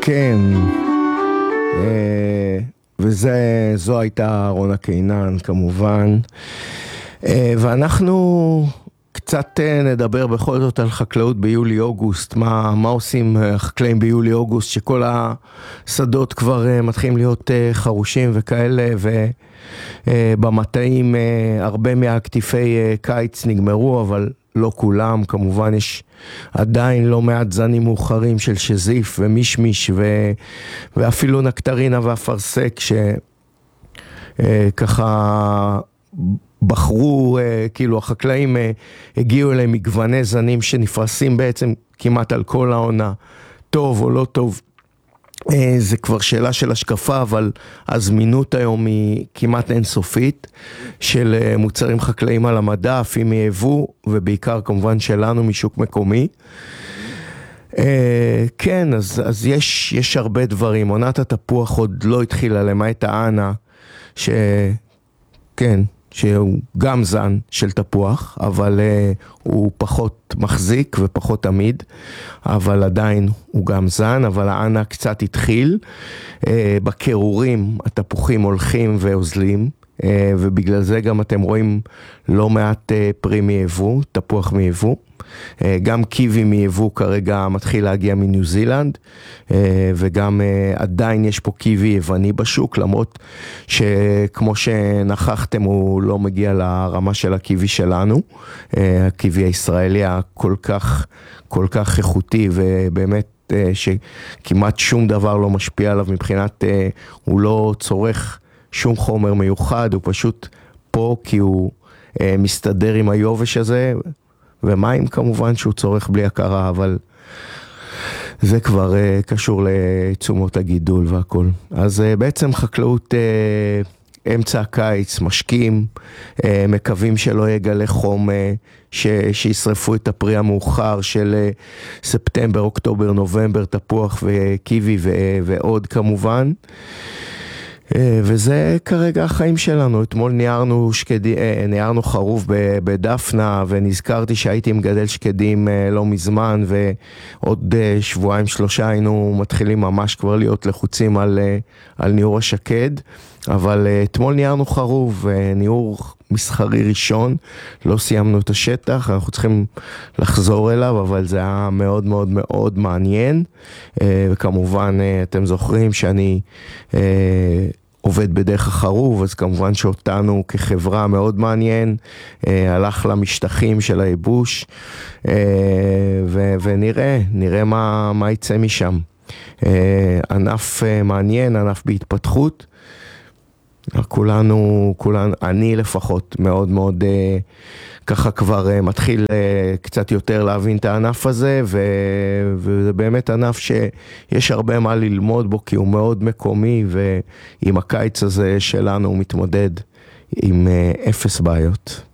כן, וזו הייתה רונה קינן כמובן, ואנחנו קצת נדבר בכל זאת על חקלאות ביולי-אוגוסט, מה עושים חקלאים ביולי-אוגוסט, שכל השדות כבר מתחילים להיות חרושים וכאלה, ובמטעים הרבה מהכתיפי קיץ נגמרו, אבל לא כולם, כמובן יש עדיין לא מעט זנים מאוחרים של שזיף ומישמיש ואפילו נקטרינה ואפרסק שככה בחרו, כאילו החקלאים הגיעו אליהם מגווני זנים שנפרסים בעצם כמעט על כל העונה, טוב או לא טוב. זה כבר שאלה של השקפה, אבל הזמינות היום היא כמעט אינסופית של מוצרים חקלאיים על המדף, אם יבוא, ובעיקר כמובן שלנו משוק מקומי. כן, אז יש הרבה דברים. עונת התפוח עוד לא התחילה, למעט האנה, כן, שהוא גם זן של תפוח, אבל הוא פחות מחזיק ופחות עמיד, אבל עדיין הוא גם זן, אבל האנה קצת התחיל. בקירורים התפוחים הולכים ואוזלים, ובגלל זה גם אתם רואים לא מעט פרי מייבוא, תפוח מייבוא. גם קיווי מייבוא כרגע מתחיל להגיע מניו זילנד, וגם עדיין יש פה קיווי יווני בשוק, למרות שכמו שנכחתם הוא לא מגיע לרמה של הקיווי שלנו, הקיווי הישראלי כל כך איכותי, ובאמת שכמעט שום דבר לא משפיע עליו מבחינת, הוא לא צורך שום חומר מיוחד, הוא פשוט פה כי הוא מסתדר עם היובש הזה, ומים כמובן שהוא צורך בלי הכרה, אבל זה כבר קשור לתשומות הגידול והכל. אז בעצם חקלאות אמצע הקיץ, משקים, מקווים שלא יגלה חום שישרפו את הפרי המאוחר של ספטמבר, אוקטובר, נובמבר, תפוח וקיווי ועוד כמובן. וזה כרגע החיים שלנו. אתמול ניערנו חרוב בדפנה, ונזכרתי שהייתי מגדל שקדים לא מזמן, ועוד שבועיים שלושה היינו מתחילים ממש כבר להיות לחוצים על ניעור השקד, אבל אתמול ניערנו חרוב, ניעור מסחרי ראשון, לא סיימנו את השטח, אנחנו צריכים לחזור אליו, אבל זה היה מאוד מאוד מאוד מעניין, וכמובן אתם זוכרים שאני עובד בדרך החרוב, אז כמובן שאותנו כחברה מאוד מעניין, הלך למשטחים של הייבוש, ונראה מה יצא משם. ענף מעניין, ענף בהתפתחות, כולנו, אני לפחות מאוד מאוד ככה כבר מתחיל קצת יותר להבין את הענף הזה, וזה באמת ענף שיש הרבה מה ללמוד בו, כי הוא מאוד מקומי, ועם הקיץ הזה שלנו הוא מתמודד עם אפס בעיות.